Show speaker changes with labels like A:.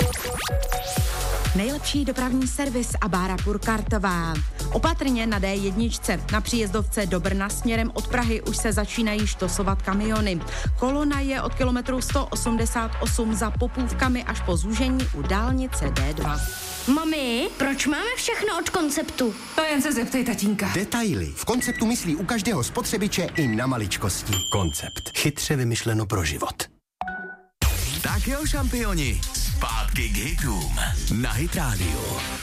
A: Nejlepší dopravní servis a Bára Purkartová. Opatrně na D1. Na příjezdovce do Brna směrem od Prahy už se začínají štosovat kamiony. Kolona je od kilometru 188 za Popůvkami až po zúžení u dálnice D2.
B: Mami, proč máme všechno od Konceptu?
C: To jen se zeptej tatínka.
D: Detaily. V Konceptu myslí u každého spotřebiče i na maličkosti. Koncept. Chytře vymyšleno pro život.
E: Tak jo, šampioni, zpátky k hitům na Hit Radio.